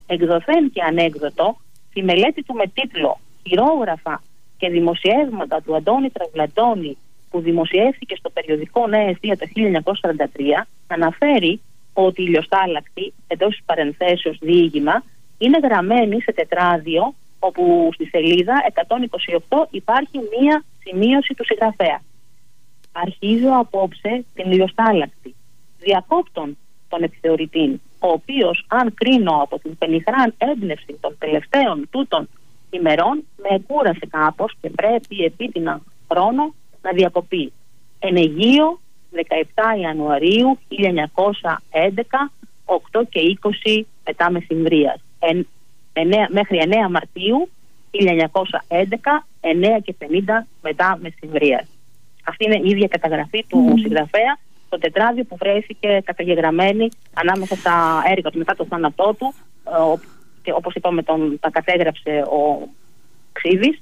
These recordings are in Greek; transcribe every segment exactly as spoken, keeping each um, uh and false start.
εκδοθέν και ανέκδοτο, στη μελέτη του με τίτλο «Χειρόγραφα και δημοσιεύματα του Αντώνη Τραβλαντώνη», που δημοσιεύθηκε στο περιοδικό Νέα Αιστεία το χίλια εννιακόσια σαράντα τρία, αναφέρει ότι η ηλιοστάλακτη, εντός παρενθέσεως διήγημα, είναι γραμμένη σε τετράδιο, όπου στη σελίδα εκατόν είκοσι οκτώ υπάρχει μία σημείωση του συγγραφέα. «Αρχίζω απόψε την ηλιοστάλακτη, διακόπτων τον επιθεωρητήν, ο οποίος, αν κρίνω από την πενιχράν έμπνευση των τελευταίων τούτων ημερών, με εκούρασε κάπως και πρέπει επί την χρόνο να διακοπεί. Εν Αιγείο, δεκαεπτά Ιανουαρίου χίλια εννιακόσια έντεκα, οκτώ και είκοσι μετά μεσημβρίας. Εν, εννέα, μέχρι εννέα Μαρτίου χίλια εννιακόσια έντεκα, εννέα και πενήντα μετά μεσημβρίας». Αυτή είναι η ίδια καταγραφή του mm. συγγραφέα στο τετράδιο που βρέθηκε καταγεγραμμένη ανάμεσα στα έργα του μετά το θάνατό του, ε, και όπως είπαμε τον, τα κατέγραψε ο Ξίδης.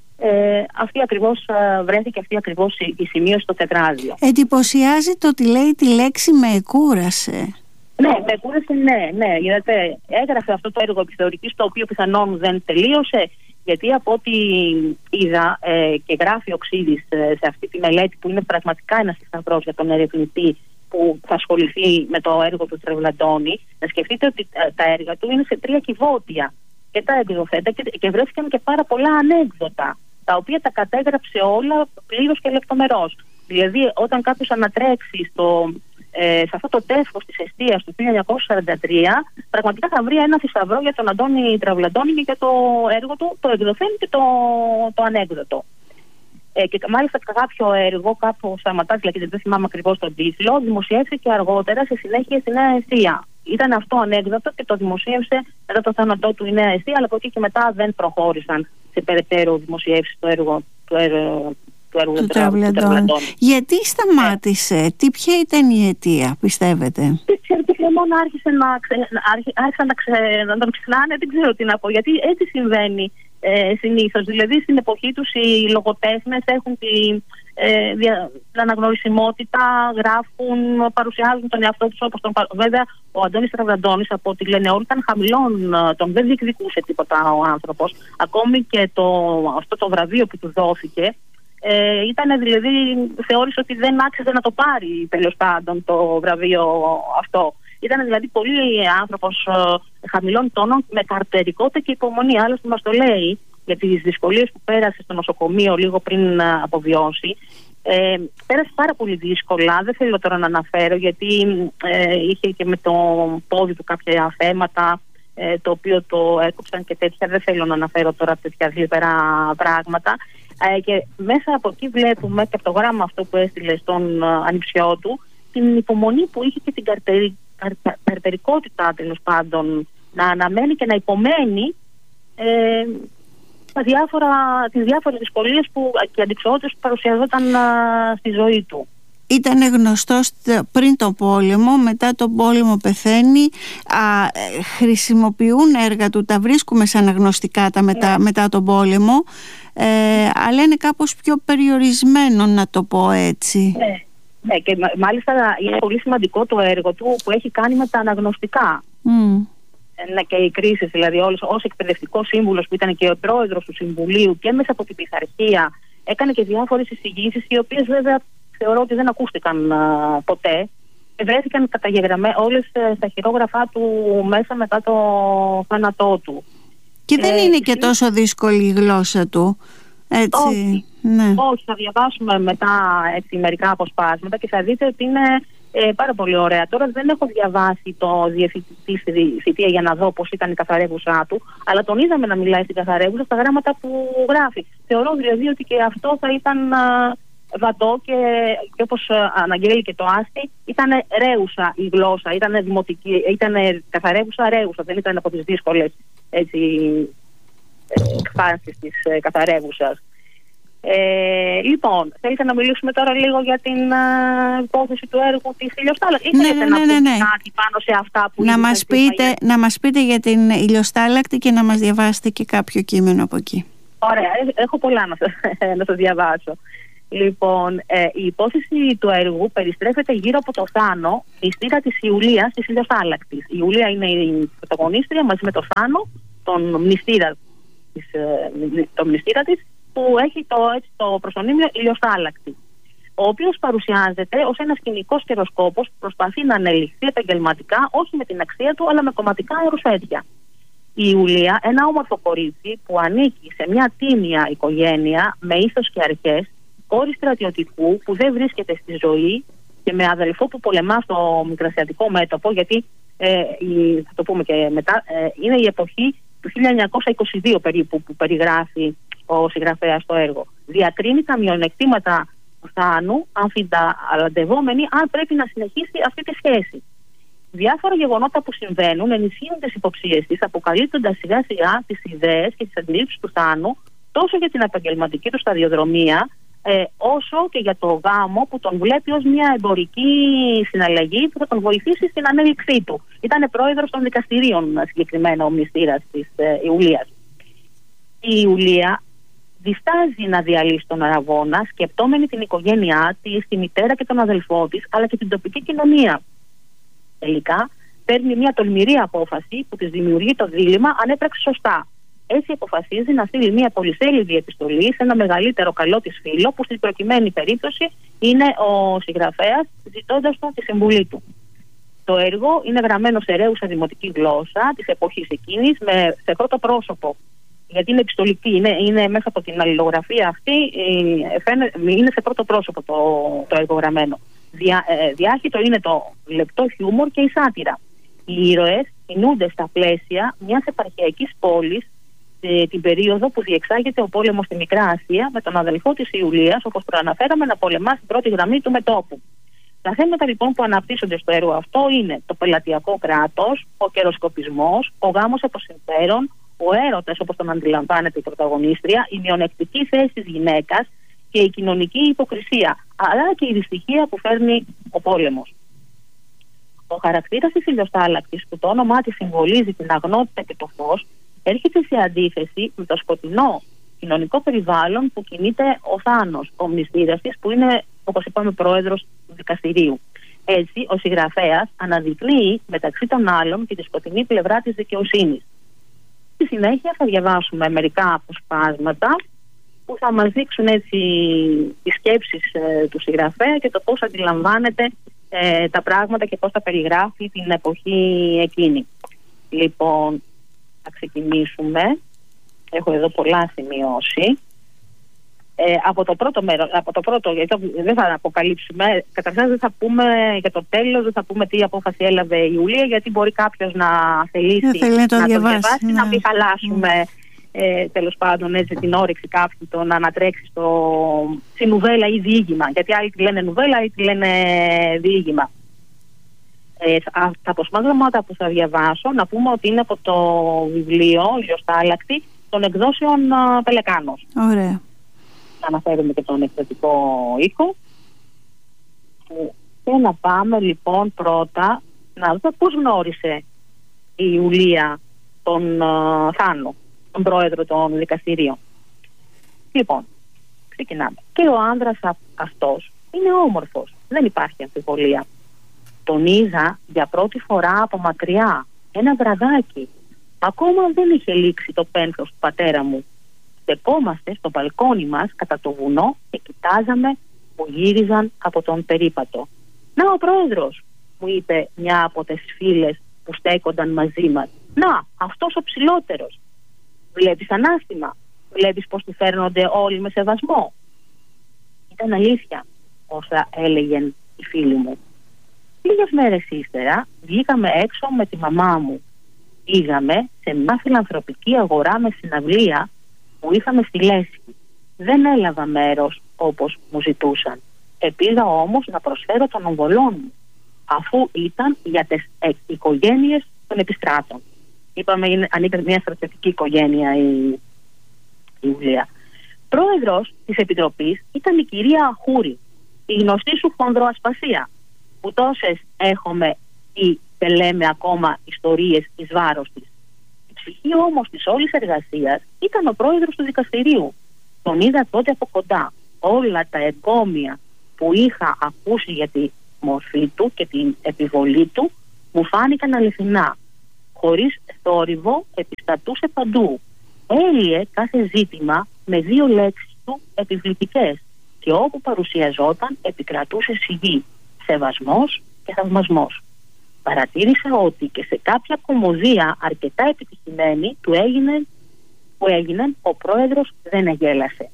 Ε, αυτή ακριβώς ε, βρέθηκε αυτή ακριβώς η, η σημείωση στο τετράδιο. Εντυπωσιάζει το ότι λέει τη λέξη «με εκούρασε». Ναι, με εκούρασε, ναι, ναι. Γιατί έγραφε αυτό το έργο επιθεωρητής, το οποίο πιθανόν δεν τελείωσε, γιατί από ό,τι είδα ε, και γράφει ο Ξίδης ε, σε αυτή τη μελέτη, που είναι πραγματικά ένας θησαυρός για τον ερευνητή που θα ασχοληθεί με το έργο του Τραβλαντώνη, να σκεφτείτε ότι ε, τα έργα του είναι σε τρία κυβότια και τα εκδοθέτα και, και βρέθηκαν και πάρα πολλά ανέκδοτα, τα οποία τα κατέγραψε όλα πλήρως και λεπτομερώς. Δηλαδή, όταν κάποιος ανατρέξει στο, ε, σε αυτό το τεύχος της εστίας του χίλια εννιακόσια σαράντα τρία, πραγματικά θα βρει ένα θησαυρό για τον Αντώνη Τραβλαντώνη και για το έργο του, το εκδοθέν και το, το ανέκδοτο. Ε, και μάλιστα κάποιο έργο, κάπου σταματά, δηλαδή δεν θυμάμαι ακριβώς τον τίτλο, δημοσιεύθηκε αργότερα σε συνέχεια στη Νέα Αιστεία. Ήταν αυτό ανέκδοτο και το δημοσίευσε μετά το θάνατό του η Νέα Αιστεία, αλλά από εκεί και μετά δεν προχώρησαν σε περαιτέρω δημοσιεύσει το έργο του έργου του, έργου του Τραβλαντώνη. Γιατί σταμάτησε, ε. τι, ποια ήταν η αιτία, πιστεύετε? Δεν ξέρω, και μόνο άρχισε να, ξε, άρχισαν να, ξε, να τον ξυνάνε, δεν ξέρω τι να πω, γιατί έτσι συμβαίνει ε, συνήθως. Δηλαδή στην εποχή τους οι λογοτέχνες έχουν τη, ε, δια, την αναγνωρισιμότητα, γράφουν, παρουσιάζουν τον εαυτό τους όπως τον παρουσιάζουν. Βέβαια ο Αντώνης Τραβλαντώνης, από ό,τι λένε όλοι, ήταν χαμηλών, τον δεν διεκδικούσε τίποτα ο άνθρωπος. Ακόμη και το, αυτό το βραβείο που του δόθηκε, Ε, ήταν δηλαδή, θεώρησε ότι δεν άξιζε να το πάρει τέλος πάντων το βραβείο αυτό. Ήταν δηλαδή πολύ άνθρωπος ε, χαμηλών τόνων, με καρτερικότητα και υπομονή. Άλλωστε μας το λέει για τις δυσκολίες που πέρασε στο νοσοκομείο λίγο πριν ε, αποβιώσει. Ε, πέρασε πάρα πολύ δύσκολα, δεν θέλω τώρα να αναφέρω, γιατί ε, είχε και με το πόδι του κάποια θέματα, ε, το οποίο το έκοψαν και τέτοια. Δεν θέλω να αναφέρω τώρα τέτοια λίπερα πράγματα. Ε, και μέσα από εκεί βλέπουμε και από το γράμμα αυτό που έστειλε στον uh, ανιψιό του, την υπομονή που είχε και την καρτερι, καρ, καρτερικότητα τέλος πάντων, να αναμένει και να υπομένει ε, τα διάφορα, τις διάφορες δυσκολίες που, και αντιξοότητες που παρουσιαζόταν uh, στη ζωή του. Ήταν γνωστός πριν τον πόλεμο, μετά τον πόλεμο πεθαίνει, α, χρησιμοποιούν έργα του, τα βρίσκουμε σαν αναγνωστικά τα μετά, ναι. μετά τον πόλεμο, ε, αλλά είναι κάπως πιο περιορισμένο, να το πω έτσι. Ναι, ναι, και μάλιστα είναι πολύ σημαντικό το έργο του που έχει κάνει με τα αναγνωστικά. Mm. Ναι, και οι κρίσεις, δηλαδή όλος, ως εκπαιδευτικός σύμβουλος που ήταν και ο πρόεδρος του Συμβουλίου και μέσα από την πειθαρχία έκανε και διάφορες εισηγήσεις, οι οποίες βέβαια θεωρώ ότι δεν ακούστηκαν α, ποτέ. Βρέθηκαν καταγεγραμμένες όλες στα χειρόγραφά του μέσα μετά το θάνατό του. Και δεν ε, είναι και τόσο δύσκολη η γλώσσα του, έτσι. Όχι, ναι. όχι, θα διαβάσουμε μετά έτσι, μερικά αποσπάσματα και θα δείτε ότι είναι ε, πάρα πολύ ωραία. Τώρα δεν έχω διαβάσει το διευθυντή στη θητεία για να δω πώς ήταν η καθαρεύουσά του, αλλά τον είδαμε να μιλάει στην καθαρεύουσα στα γράμματα που γράφει. Θεωρώ δηλαδή ότι και αυτό θα ήταν α, βατό και, και όπως αναγγέλει και το Άστη, ήταν ρέουσα η γλώσσα, ήταν δημοτική, ήταν καθαρεύουσα ρέουσα, δεν ήταν από τις δύσκολες εκφάνσεις της ε, καθαρεύουσας. Ε, λοιπόν, θέλετε να μιλήσουμε τώρα λίγο για την uh, υπόθεση του έργου της ηλιοστάλακτης ή ναι, θέλετε ναι, να ναι, πείτε ναι. κάτι πάνω σε αυτά που να μας, πείτε, να μας πείτε για την ηλιοστάλακτη και να μας διαβάσετε και κάποιο κείμενο από εκεί. Ωραία, έχω πολλά να σας, να σας διαβάσω. Λοιπόν, ε, η υπόθεση του έργου περιστρέφεται γύρω από το Θάνο, μυστήρα της Ιουλίας της Ηλιοθάλακτης. Η Ιουλία είναι η πρωταγωνίστρια μαζί με το Θάνο, τον μνηστήρα της, το μνηστήρα της, που έχει το, έτσι, το προσωνύμιο Ηλιοθάλακτη, ο οποίος παρουσιάζεται ως ένας κοινικός καιροσκόπος που προσπαθεί να ανελιχθεί επαγγελματικά, όχι με την αξία του, αλλά με κομματικά αεροσέτια. Η Ιουλία, ένα όμορφο κορίτσι που ανήκει σε μια τίμια οικογένεια με ήθος και αρχές, κόρη στρατιωτικού που δεν βρίσκεται στη ζωή και με αδελφό που πολεμά στο μικρασιατικό μέτωπο, γιατί ε, η, θα το πούμε και μετά, ε, είναι η εποχή του χίλια εννιακόσια είκοσι δύο περίπου που περιγράφει ο συγγραφέας στο έργο. Διακρίνει τα μειονεκτήματα του Θάνου, αμφιταλαντευόμενη αν πρέπει να συνεχίσει αυτή τη σχέση. Διάφορα γεγονότα που συμβαίνουν ενισχύουν τις υποψίες της, αποκαλύπτοντας σιγά σιγά τις ιδέες και τις αντιλήψεις του Θάνου τόσο για την επαγγελματική του σταδιοδρομία, ε, όσο και για το γάμο που τον βλέπει ως μια εμπορική συναλλαγή που θα τον βοηθήσει στην ανέλυξή του. Ήταν πρόεδρος των δικαστηρίων, συγκεκριμένα ο μνηστήρας της ε, Ιουλίας. Η Ιουλία διστάζει να διαλύσει τον Αραβώνα, σκεπτόμενη την οικογένειά της, τη μητέρα και τον αδελφό της, αλλά και την τοπική κοινωνία. Τελικά, παίρνει μια τολμηρή απόφαση που της δημιουργεί το δίλημμα αν έπραξε σωστά. Έτσι, αποφασίζει να στείλει μια πολυσέλιδη επιστολή σε ένα μεγαλύτερο καλό της φίλο, που στην προκειμένη περίπτωση είναι ο συγγραφέας, ζητώντας του τη συμβουλή του. Το έργο είναι γραμμένο σε ρέουσα δημοτική γλώσσα της εποχής εκείνης, με, σε πρώτο πρόσωπο. Γιατί είναι επιστολική, είναι, είναι μέσα από την αλληλογραφία αυτή, είναι σε πρώτο πρόσωπο το, το έργο γραμμένο. Διά, ε, διάχυτο είναι το λεπτό χιούμορ και η σάτυρα. Οι ήρωες κινούνται στα πλαίσια μιας επαρχιακής πόλης ε, την περίοδο που διεξάγεται ο πόλεμος στη Μικρά Ασία, με τον αδελφό της Ιουλίας, όπως προαναφέραμε, να πολεμά στην πρώτη γραμμή του μετώπου. Τα θέματα λοιπόν που αναπτύσσονται στο έργο αυτό είναι το πελατειακό κράτος, ο καιροσκοπισμός, ο γάμος από συμφέρον, ο έρωτας όπως τον αντιλαμβάνεται η πρωταγωνίστρια, η μειονεκτική θέση της γυναίκας και η κοινωνική υποκρισία, αλλά και η δυστυχία που φέρνει ο πόλεμος. Ο χαρακτήρας της Ηλιοθάλακτης, που το όνομά της συμβολίζει την αγνότητα και το φως, έρχεται σε αντίθεση με το σκοτεινό κοινωνικό περιβάλλον που κινείται ο Θάνος, ο μνηστήρας της, που είναι, όπως είπαμε, πρόεδρος του δικαστηρίου. Έτσι, ο συγγραφέας αναδεικνύει μεταξύ των άλλων και τη σκοτεινή πλευρά της δικαιοσύνης. Στη συνέχεια θα διαβάσουμε μερικά αποσπάσματα που θα μας δείξουν έτσι τις σκέψεις ε, του συγγραφέα και το πώς αντιλαμβάνεται ε, τα πράγματα και πώς τα περιγράφει την εποχή εκείνη. Λοιπόν, θα ξεκινήσουμε. Έχω εδώ πολλά σημειώσει. Ε, από το πρώτο μέρο, από το πρώτο, γιατί δεν θα αποκαλύψουμε, καταρχάς δεν θα πούμε για το τέλος, δεν θα πούμε τι απόφαση έλαβε η Ιουλία, γιατί μπορεί κάποιος να θελήσει θέλει να το να διαβάσει, το διαβάσει, ναι. να μην χαλάσουμε ε, τέλος πάντων έτσι, την όρεξη κάποιου το να ανατρέξει στο, στη νουβέλα ή διήγημα, γιατί άλλοι τη λένε νουβέλα ή τη λένε διήγημα. Ε, τα αποσπάσματα που θα διαβάσω, να πούμε ότι είναι από το βιβλίο Ηλιοθάλακτη των εκδόσεων uh, Πελεκάνος. Ωραία. Να αναφέρουμε και τον εκδοτικό οίκο. Και να πάμε λοιπόν πρώτα να δούμε πώς γνώρισε η Ιουλία τον uh, Θάνο, τον πρόεδρο των δικαστηρίων. Λοιπόν, ξεκινάμε. Και ο άνδρας αυτός είναι όμορφος, δεν υπάρχει αμφιβολία. Τον είδα για πρώτη φορά από μακριά, ένα βραδάκι. Ακόμα δεν είχε λήξει το πένθος του πατέρα μου. Στεκόμαστε στο μπαλκόνι μας κατά το βουνό και κοιτάζαμε που γύριζαν από τον περίπατο. «Να ο πρόεδρος», μου είπε μια από τις φίλες που στέκονταν μαζί μας. «Να, αυτός ο ψηλότερος. Βλέπεις ανάστημα, βλέπεις πως του φέρνονται όλοι με σεβασμό». Ήταν αλήθεια όσα έλεγεν η φίλη μου. Λίγες μέρες ύστερα βγήκαμε έξω με τη μαμά μου. Πήγαμε σε μια φιλανθρωπική αγορά με συναυλία που είχαμε στη Λέσχη. Δεν έλαβα μέρος όπως μου ζητούσαν. Επήγα όμως να προσφέρω τον ομβολόν μου, αφού ήταν για τις ε, οικογένειες των επιστράτων. Είπαμε αν ήταν μια στρατιωτική οικογένεια η, η Ιουλία. Πρόεδρος της Επιτροπής ήταν η κυρία Αχούρη, η γνωστή σου χονδροασπασία, που τόσες έχουμε ή δεν λέμε ακόμα ιστορίες εις βάρος της. Η ψυχή όμως της όλης εργασίας ήταν ο πρόεδρος του δικαστηρίου. Τον είδα τότε από κοντά, όλα τα εγκόμια που είχα ακούσει για τη μορφή του και την επιβολή του μου φάνηκαν αληθινά. Χωρίς θόρυβο επιστατούσε παντού. Έλυε κάθε ζήτημα με δύο λέξεις του επιβλητικές και όπου παρουσιαζόταν επικρατούσε σιγή, σεβασμός και θαυμασμός. Παρατήρησα ότι και σε κάποια κωμωδία αρκετά επιτυχημένη του έγινε, που έγιναν, ο πρόεδρος δεν αγέλασε.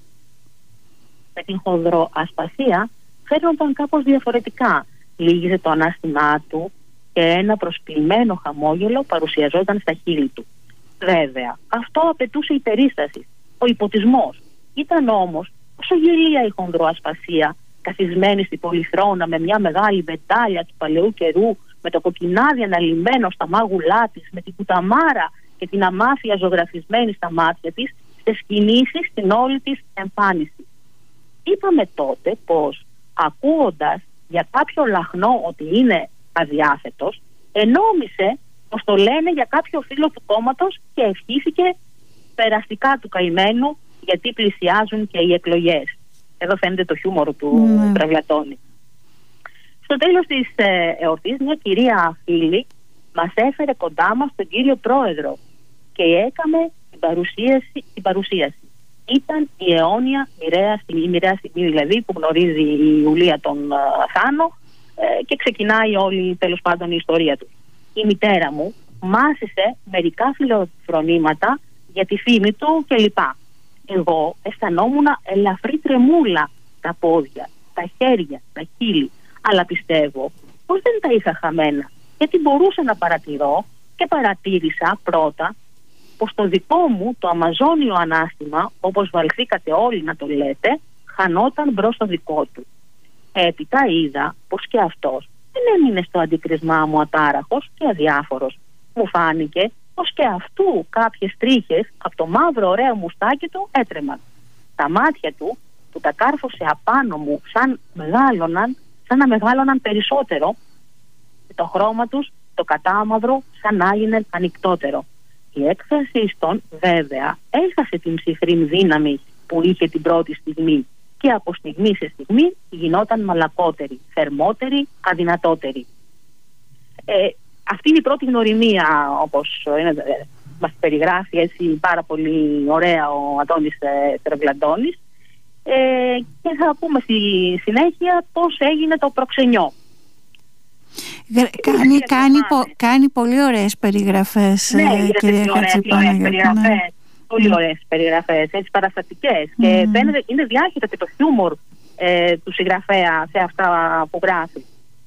Με την χονδροασπασία φέρνονταν κάπως διαφορετικά. Λίγιζε το ανάστημά του και ένα προσποιημένο χαμόγελο παρουσιαζόταν στα χείλη του. Βέβαια, αυτό απαιτούσε υπερίσταση, ο υποτισμός. Ήταν όμως όσο γελία η χονδροασπασία, καθισμένη στη πολυθρόνα με μια μεγάλη βεντάλια του παλαιού καιρού, με το κοκκινάδι αναλυμμένο στα μάγουλά της, με την κουταμάρα και την αμάφια ζωγραφισμένη στα μάτια της, στις κινήσεις στην όλη της εμφάνιση. Είπαμε τότε πως, ακούγοντας για κάποιο λαχνό ότι είναι αδιάθετος, ενόμισε πως το λένε για κάποιο φίλο του κόμματος και ευχήθηκε περαστικά του καημένου, γιατί πλησιάζουν και οι εκλογές. Εδώ φαίνεται το χιούμορ του mm. Τραβλατώνη. Στο τέλος της ε, εορτής, μια κυρία φίλη μας έφερε κοντά μας τον κύριο πρόεδρο και έκαμε την παρουσίαση. Την παρουσίαση. Ήταν η αιώνια μοιραία στιγμή, η μοιραία στιγμή δηλαδή που γνωρίζει η Ιουλία τον uh, Θάνο ε, και ξεκινάει όλη τέλος πάντων η ιστορία του. Η μητέρα μου μάσησε μερικά φιλοφρονήματα για τη φήμη του κλπ. Εγώ αισθανόμουν ελαφρύ τρεμούλα τα πόδια, τα χέρια, τα χείλη, αλλά πιστεύω πως δεν τα είχα χαμένα, γιατί μπορούσα να παρατηρώ και παρατήρησα πρώτα πως το δικό μου το αμαζόνιο ανάστημα, όπως βαλθήκατε όλοι να το λέτε, χανόταν μπρος στο δικό του. Έπειτα είδα πως και αυτός δεν έμεινε στο αντίκρισμά μου ατάραχος και αδιάφορος. Μου φάνηκε πως και αυτού κάποιες τρίχες από το μαύρο ωραίο μουστάκι του έτρεμαν. Τα μάτια του που τα κάρφωσε απάνω μου σαν, μεγάλωναν, σαν να μεγάλωναν περισσότερο και το χρώμα τους το κατάμαυρο σαν να έγινε ανοιχτότερο. Η έκφραση των βέβαια έχασε την ψυχρή δύναμη που είχε την πρώτη στιγμή και από στιγμή σε στιγμή γινόταν μαλακότερη, θερμότερη, αδυνατότερη. Ε, αυτή είναι η πρώτη γνωριμία, όπως είναι, ε, μας περιγράφει έτσι πάρα πολύ ωραία ο Αντώνης ε, Τραβλατώνης, ε, και θα πούμε στη συνέχεια πώς έγινε το προξενιό. Κάνει, κάνει, πο, κάνει πολύ ωραίες περιγραφές, ναι, ε, κυρία Χατζηπαναγιώτη. Ναι. Πολύ ωραίες περιγραφές, έτσι παραστατικές. Mm. Και φαίνεται, είναι διάχυτα και το χιούμορ ε, του συγγραφέα σε αυτά που γράφει.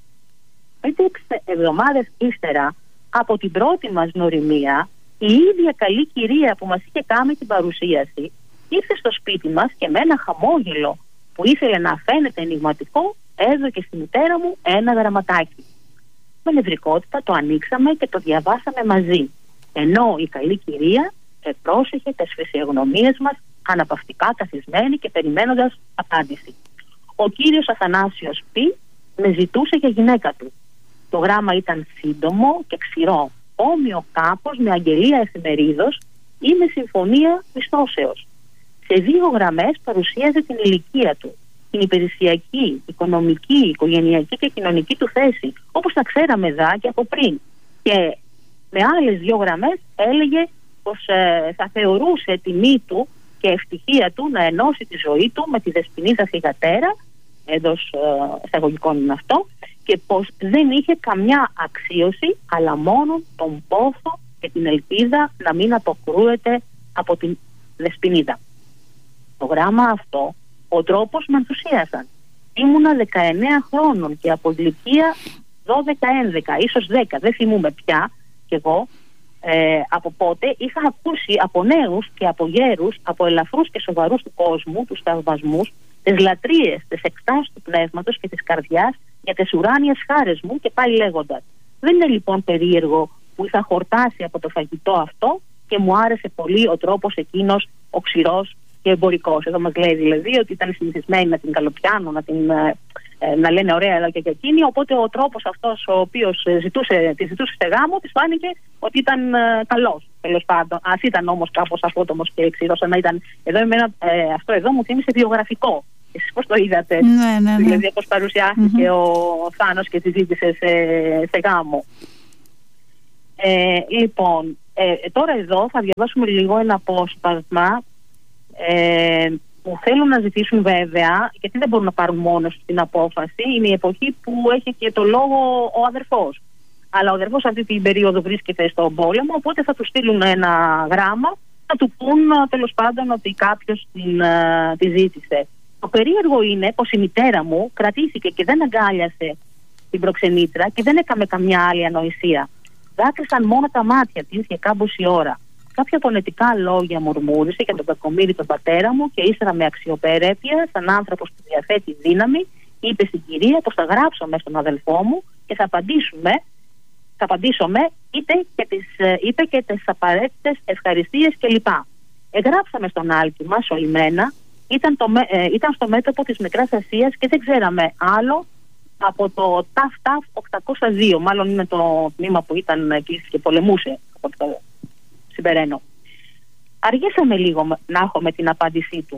Πέντε εβδομάδες ύστερα από την πρώτη μας γνωριμία, η ίδια καλή κυρία που μας είχε κάνει την παρουσίαση ήρθε στο σπίτι μας και με ένα χαμόγελο που ήθελε να φαίνεται ενιγματικό έδωκε στη μητέρα μου ένα γραμματάκι. Με νευρικότητα το ανοίξαμε και το διαβάσαμε μαζί, ενώ η καλή κυρία πρόσεχε τις φυσιογνωμίες μας αναπαυτικά καθισμένη και περιμένοντας απάντηση. Ο κύριος Αθανάσιος Π με ζητούσε για γυναίκα του. Το γράμμα ήταν σύντομο και ξηρό, όμοιο κάπως με αγγελία εφημερίδος ή με συμφωνία μισθώσεως. Σε δύο γραμμές παρουσίαζε την ηλικία του, την υπηρεσιακή, οικονομική, οικογενειακή και κοινωνική του θέση, όπως τα ξέραμε δά και από πριν. Και με άλλες δύο γραμμές έλεγε πως ε, θα θεωρούσε τιμή του και ευτυχία του να ενώσει τη ζωή του με τη δεσποινίδα θυγατέρα, εντός ε, εισαγωγικών είναι αυτό, και πως δεν είχε καμιά αξίωση αλλά μόνο τον πόθο και την ελπίδα να μην αποκρούεται από την δεσποινίδα. Το γράμμα αυτό, ο τρόπος με ενθουσίασαν. Ήμουνα δεκαεννέα χρόνων και από ηλικία δώδεκα έντεκα, ίσως δέκα, δεν θυμούμαι πια, και εγώ ε, από πότε είχα ακούσει από νέους και από γέρους, από ελαφρούς και σοβαρούς του κόσμου, τους θαυμασμούς, τις λατρείες, τις εκστάσεις του πνεύματος και της καρδιάς για τις ουράνιες χάρες μου και πάλι λέγοντας. Δεν είναι λοιπόν περίεργο που είχα χορτάσει από το φαγητό αυτό και μου άρεσε πολύ ο τρόπος εκείνος, ο ξηρός και εμπορικός. Εδώ μας λέει δηλαδή ότι ήταν συνηθισμένοι να την καλοπιάνουν, να, την, ε, να λένε ωραία λόγια για εκείνη, οπότε ο τρόπος αυτός ο οποίος ζητούσε, τη ζητούσε σε γάμο της φάνηκε ότι ήταν ε, καλός. Τέλος πάντων, ας ήταν όμως κάπως αφότομος και ξηρός, να ήταν. Εδώ εμένα, ε, αυτό εδώ μου θύμισε βιογραφικό. Εσείς πώς το είδατε? Ναι, ναι, ναι. Δηλαδή πώς παρουσιάστηκε mm-hmm. ο Θάνος και συζήτησε σε, σε γάμο. Ε, λοιπόν, ε, τώρα εδώ θα διαβάσουμε λίγο ένα απόσπασμα ε, που θέλουν να ζητήσουν, βέβαια, γιατί δεν μπορούν να πάρουν μόνος την απόφαση. Είναι η εποχή που έχει και το λόγο ο αδερφός. Αλλά ο αδερφός αυτή την περίοδο βρίσκεται στον πόλεμο, οπότε θα του στείλουν ένα γράμμα, να του πούν τέλος πάντων ότι κάποιος την, uh, τη ζήτησε. Το περίεργο είναι πως η μητέρα μου κρατήθηκε και δεν αγκάλιασε την προξενήτρα και δεν έκαμε καμιά άλλη ανοησία. Δάκρυσαν μόνο τα μάτια της για κάμποση ώρα. Κάποια φωνετικά λόγια μουρμούρισε για τον κακομοίρη τον πατέρα μου και ύστερα με αξιοπερέπεια, σαν άνθρωπος που διαθέτει δύναμη, είπε στην κυρία πως θα γράψουμε στον αδελφό μου και θα απαντήσουμε, θα απαντήσουμε είτε και τις, είπε και τις απαραίτητες ευχαριστίες κλπ. Εγγράψαμε στον Άλκη μας ολυμένα, ήταν, το, ε, ήταν στο μέτωπο της Μικράς Ασίας και δεν ξέραμε άλλο από το ΤΑΦ ΤΑΦ οκτακόσια δύο, μάλλον είναι το τμήμα που ήταν εκεί και πολεμούσε, από το συμπεραίνω. Αργήσαμε λίγο να έχουμε την απάντησή του.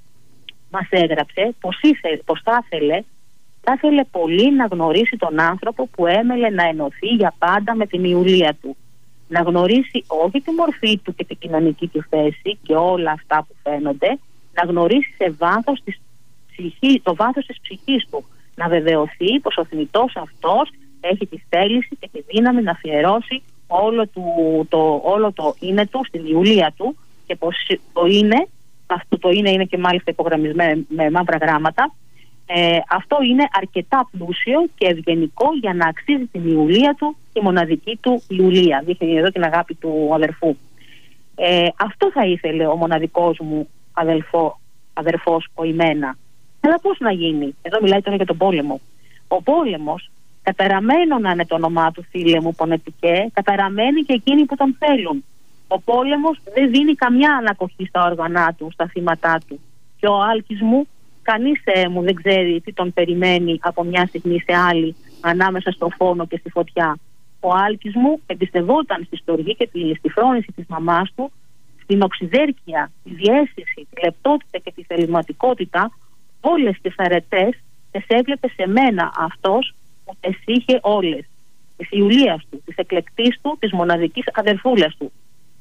Μας έγραψε πως, ήθε, πως θα ήθελε θα ήθελε πολύ να γνωρίσει τον άνθρωπο που έμελε να ενωθεί για πάντα με την Ιουλία του. Να γνωρίσει όχι τη μορφή του και την κοινωνική του θέση και όλα αυτά που φαίνονται, να γνωρίσει σε βάθος της ψυχή, το βάθος της ψυχής του, να βεβαιωθεί πως ο θνητός αυτός έχει τη θέληση και τη δύναμη να αφιερώσει όλο, του, το, όλο το είναι του στην Ιουλία του και πως το είναι, αυτό το είναι είναι και μάλιστα υπογραμμισμένο με μαύρα γράμματα, ε, αυτό είναι αρκετά πλούσιο και ευγενικό για να αξίζει την Ιουλία του και μοναδική του Ιουλία. Δείχνει εδώ την αγάπη του αδερφού. Ε, αυτό θα ήθελε ο μοναδικός μου αδελφό, αδερφός ο ημένα. Αλλά πώς να γίνει? Εδώ μιλάει τώρα για τον πόλεμο. Ο πόλεμος, καταραμένο να είναι το όνομά του, φίλε μου πονετικέ, καταραμένει και εκείνοι που τον θέλουν. Ο πόλεμος δεν δίνει καμιά ανακοχή στα όργανα του, στα θύματά του. Και ο Άλκης μου, κανείς ε, μου δεν ξέρει τι τον περιμένει από μια στιγμή σε άλλη, ανάμεσα στο φόνο και στη φωτιά. Ο Άλκης μου εμπιστευόταν στη στοργή και τη, στη φρόνηση της μαμάς του, στην οξυδέρκεια, τη διαίσθηση, τη λεπτότητα και τη θεληματικότητα, όλες τις αρετές τις έβλεπε σε μένα αυτός που τις είχε όλες. Της Ιουλίας του, της εκλεκτής του, της μοναδικής αδερφούλας του.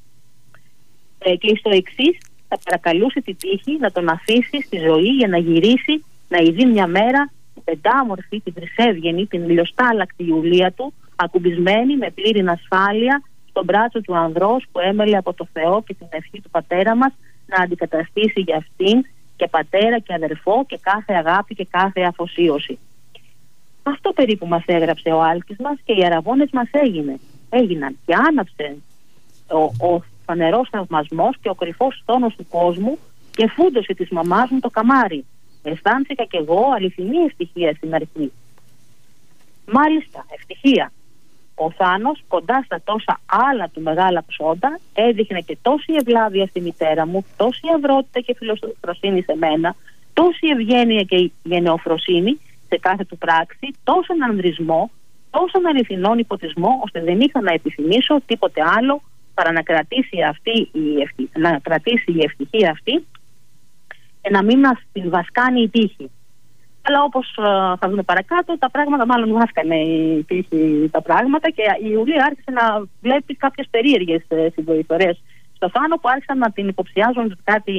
Ε, και στο εξής θα παρακαλούσε την τύχη να τον αφήσει στη ζωή για να γυρίσει, να ειδεί μια μέρα την πεντάμορφη, την τρισέβγενη, την ηλιοστάλακτη Ιουλία του, ακουμπισμένη με πλήρη ασφάλεια στον μπράτσο του ανδρός που έμελε από το Θεό και την ευχή του πατέρα μας να αντικαταστήσει για αυτήν και πατέρα και αδερφό και κάθε αγάπη και κάθε αφοσίωση. Αυτό περίπου μας έγραψε ο Άλκης μας και οι αραβώνες μας έγινε, έγιναν και άναψε ο, ο φανερός θαυμασμός και ο κρυφός τόνος του κόσμου και φούντωσε της μαμάς μου το καμάρι. Αισθάνθηκα κι εγώ αληθινή ευτυχία στην αρχή. Μάλιστα, ευτυχία. Ο Θάνος, κοντά στα τόσα άλλα του μεγάλα ψώντα, έδειχνε και τόση ευλάβεια στη μητέρα μου, τόση αυρότητα και φιλοφροσύνη σε μένα, τόση ευγένεια και γενεοφροσύνη σε κάθε του πράξη, τόσον ανδρισμό, τόσον αληθινόν υποτισμό, ώστε δεν είχα να επιθυμήσω τίποτε άλλο παρά να κρατήσει, αυτή η, ευτυχ... να κρατήσει η ευτυχία αυτή και να μην μας την βασκάνει η τύχη. Αλλά όπως uh, θα δούμε παρακάτω, τα πράγματα μάλλον βάσκανε η τύχη τα πράγματα και η Ιουλία άρχισε να βλέπει κάποιες περίεργες uh, συμπεριφορές στο Θάνο που άρχισαν να την υποψιάζουν ότι κάτι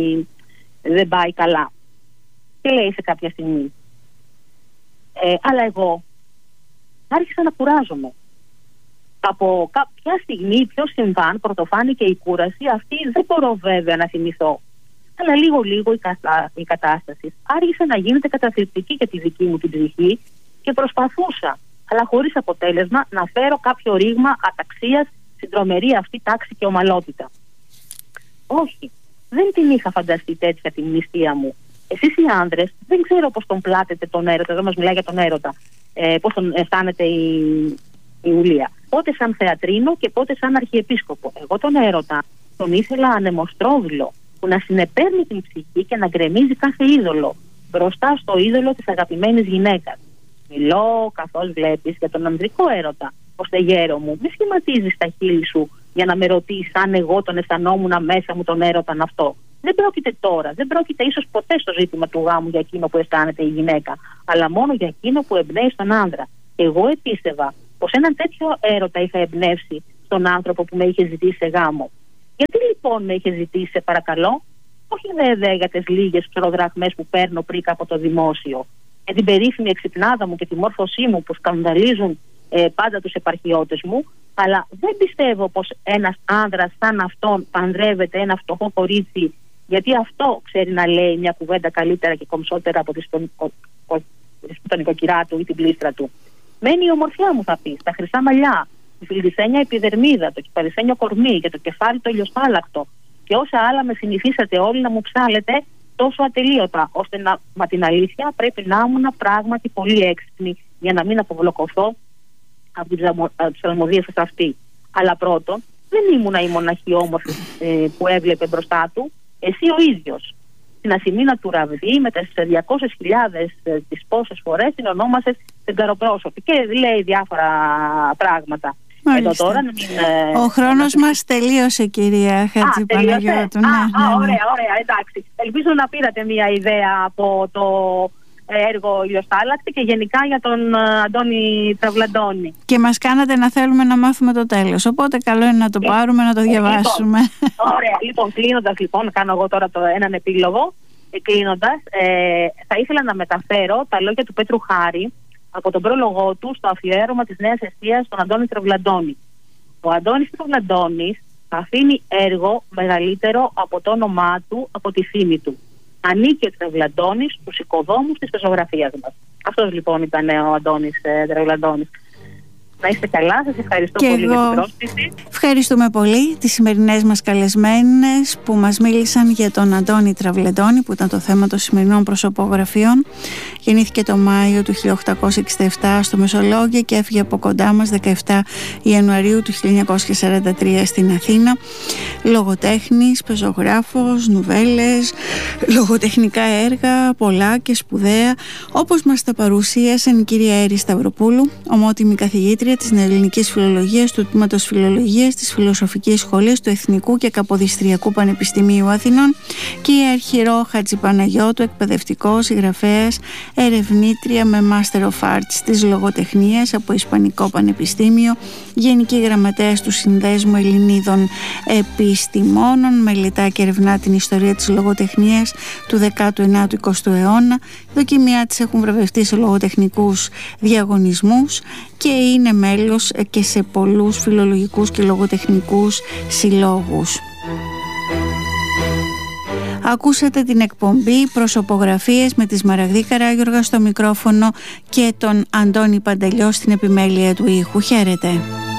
δεν πάει καλά. Και λέει σε κάποια στιγμή, ε, αλλά εγώ άρχισα να κουράζομαι. Από κάποια στιγμή, ποιο συμβάν, πρωτοφάνηκε η κούραση αυτή, δεν μπορώ βέβαια να θυμηθώ. Αλλά λίγο λίγο η, κατα... η κατάσταση άρχισε να γίνεται καταθλιπτική για τη δική μου την ψυχή και προσπαθούσα, αλλά χωρίς αποτέλεσμα, να φέρω κάποιο ρήγμα αταξίας στην τρομερή αυτή τάξη και ομαλότητα. Όχι, δεν την είχα φανταστεί τέτοια την νηστεία μου. Εσείς οι άνδρες δεν ξέρω πώς τον πλάτετε τον έρωτα, εδώ μας μιλάει για τον έρωτα, ε, πώς τον αισθάνεται η, η Ιουλία. Πότε σαν θεατρίνο και πότε σαν αρχιεπίσκοπο. Εγώ τον έρωτα τον ήθελα ανεμοστρόβιλο, που να συνεπέρνει την ψυχή και να γκρεμίζει κάθε είδωλο μπροστά στο είδωλο της αγαπημένης γυναίκας. Μιλώ, καθώς βλέπεις, για τον ανδρικό έρωτα. Ώστε γέρο μου, μη σχηματίζεις τα χείλη σου για να με ρωτήσεις αν εγώ τον αισθανόμουν μέσα μου τον έρωταν αυτό. Δεν πρόκειται τώρα, δεν πρόκειται ίσως ποτέ στο ζήτημα του γάμου για εκείνο που αισθάνεται η γυναίκα, αλλά μόνο για εκείνο που εμπνέει στον άνδρα. Εγώ επίστευα πως έναν τέτοιο έρωτα είχα εμπνεύσει στον άνθρωπο που με είχε ζητήσει σε γάμο. Γιατί λοιπόν με είχε ζητήσει, σε παρακαλώ? Όχι βέβαια για τις λίγες ψωροδραχμές που παίρνω πρίκα από το δημόσιο, για την περίφημη εξυπνάδα μου και τη μόρφωσή μου που σκανδαλίζουν ε, πάντα τους επαρχιώτες μου, αλλά δεν πιστεύω πως ένας άνδρας σαν αυτόν παντρεύεται ένα φτωχό κορίτσι γιατί αυτό ξέρει να λέει μια κουβέντα καλύτερα και κομψότερα από τη νοικοκυρά του ή την πλήστρα του. Μένει η ομορφιά μου, θα πει, τα χρυσά μαλλιά, τη φιλιδισένια επιδερμίδα, το κυπαρισένιο κορμί και το κεφάλι το ηλιοσφάλακτο και όσα άλλα με συνηθίσατε όλοι να μου ψάλετε τόσο ατελείωτα, ώστε να, μα την αλήθεια, πρέπει να ήμουν πράγματι πολύ έξυπνη για να μην αποβλοκωθώ από τις ψαλμοδίες σας αυτή. Αλλά πρώτον, δεν ήμουνα η μοναχή όμορφη ε, που έβλεπε μπροστά του, εσύ ο ίδιος. Στην Ασημίνα του Ραβδί, με τις διακόσιες χιλιάδες ε, τις πόσες φορές την ονόμασες τενταροπρόσωπη και λέει διάφορα πράγματα. Εδώ τώρα, μην, ε, ο χρόνος να... μας τελείωσε, κυρία Χατζηπαναγιώτου. Ναι, α, ναι, α, ναι. ωραία, ωραία, εντάξει. Ελπίζω να πήρατε μια ιδέα από το έργο Ηλιοστάλακτη και γενικά για τον Αντώνη Τραβλαντώνη. Και μας κάνατε να θέλουμε να μάθουμε το τέλος. Οπότε καλό είναι να το πάρουμε, να το διαβάσουμε. Λοιπόν, ωραία, λοιπόν, κλείνοντας, λοιπόν, κάνω εγώ τώρα το, έναν επίλογο. Ε, κλείνοντας, ε, θα ήθελα να μεταφέρω τα λόγια του Πέτρου Χάρη από τον πρόλογό του στο αφιέρωμα της Νέας Εστίας στον Αντώνη Τραβλαντώνη. Ο Αντώνης Τραβλαντώνης αφήνει έργο μεγαλύτερο από το όνομά του, από τη φήμη του. Ανήκει ο Τραβλαντώνης στους οικοδόμους της πεζογραφίας μας. Αυτός λοιπόν ήταν ο Αντώνης ε, Τραβλαντώνης. Να είστε καλά, σας ευχαριστώ και πολύ εγώ... για την πρόσκληση. Ευχαριστούμε πολύ τις σημερινές μας καλεσμένες που μας μίλησαν για τον Αντώνη Τραβλαντώνη, που ήταν το θέμα των σημερινών προσωπογραφιών. Γεννήθηκε το Μάιο του χίλια οκτακόσια εξήντα επτά στο Μεσολόγγιο και έφυγε από κοντά μας δεκαεφτά Ιανουαρίου του χίλια εννιακόσια σαράντα τρία στην Αθήνα. Λογοτέχνης, πεζογράφος, νουβέλες, λογοτεχνικά έργα, πολλά και σπουδαία, όπως μας τα παρουσίασαν η κυρία Έρη Σταυροπούλου, ομότιμη καθηγήτρια της Νεοελληνικής Φιλολογίας του Τμήματος Φιλολογίας της Φιλοσοφικής Σχολής του Εθνικού και Καποδιστριακού Πανεπιστημίου Αθηνών, και η Αρχιερό Χατζηπαναγιώτου, εκπαιδευτικός, συγγραφέας, ερευνήτρια με Master of Arts της Λογοτεχνίας από Ισπανικό Πανεπιστήμιο, Γενική Γραμματέας του Συνδέσμου Ελληνίδων Επιστημόνων, μελετά και ερευνά την ιστορία της λογοτεχνίας του δέκατου ενάτου εικοστού αιώνα. Δοκιμιά της έχουν βραβευτεί σε λογοτεχνικούς διαγωνισμούς και είναι μέλος και σε πολλούς φιλολογικούς και λογοτεχνικούς συλλόγους. Ακούσατε την εκπομπή Προσωπογραφίες με τη Σμαραγδή Καράγιοργα στο μικρόφωνο και τον Αντώνη Παντελιό στην επιμέλεια του ήχου. Χαίρετε.